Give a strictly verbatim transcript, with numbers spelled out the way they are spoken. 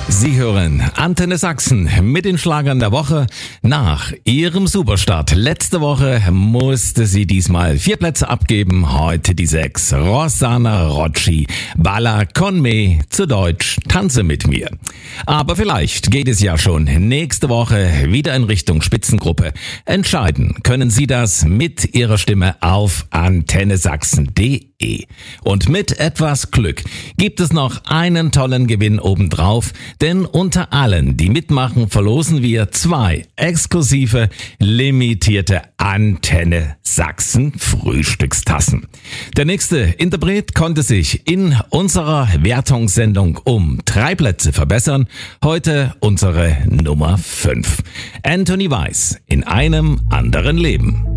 Sie hören Antenne Sachsen mit den Schlagern der Woche. Nach ihrem Superstart letzte Woche musste sie diesmal vier Plätze abgeben. Heute die sechs. Rossana Rocci, Balla con me, zu Deutsch Tanze mit mir. Aber vielleicht geht es ja schon nächste Woche wieder in Richtung Spitzengruppe. Entscheiden können Sie das mit Ihrer Stimme auf antenne sachsen punkt de. Und mit etwas Glück gibt es noch einen tollen Gewinn obendrauf, denn unter allen, die mitmachen, verlosen wir zwei exklusive, limitierte Antenne Sachsen Frühstückstassen. Der nächste Interpret konnte sich in unserer Wertungssendung um drei Plätze verbessern. Heute unsere Nummer fünf. Anthony Weiss, in einem anderen Leben.